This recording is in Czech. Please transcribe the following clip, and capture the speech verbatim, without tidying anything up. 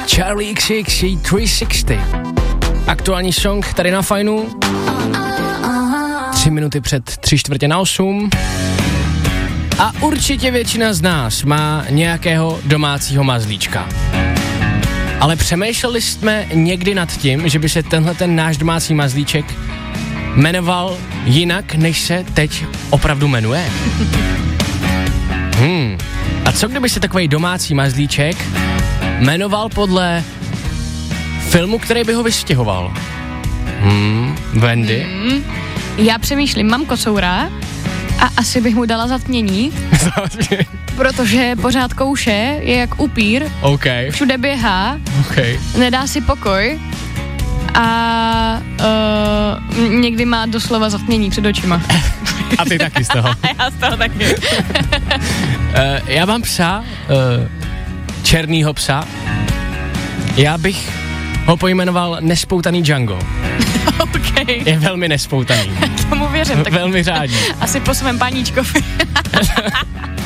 Charlie X C X tři sta šedesát. Aktuální song tady na Fajnu. Tři minuty před tři čtvrtě na osm. A určitě většina z nás má nějakého domácího mazlíčka. Ale přemýšleli jsme někdy nad tím, že by se tenhle ten náš domácí mazlíček jmenoval jinak, než se teď opravdu jmenuje? Hmm. A co kdyby se takovej domácí mazlíček jmenoval podle filmu, který by ho vystěhoval? Hmm. Wendy? Hmm. Já přemýšlím, mám kocoura a asi bych mu dala zatmění, protože pořád kouše, je jak upír, okay. Všude běhá, okay. Nedá si pokoj a uh, někdy má doslova zatmění před očima. A ty taky z toho. Já z toho taky. uh, já mám psa, uh, černýho psa. Já bych ho pojmenoval Nespoutaný Django. Okay. Je velmi nespoutaný. Tomu věřím. Tak velmi řádí. Asi po svém paníčkovi.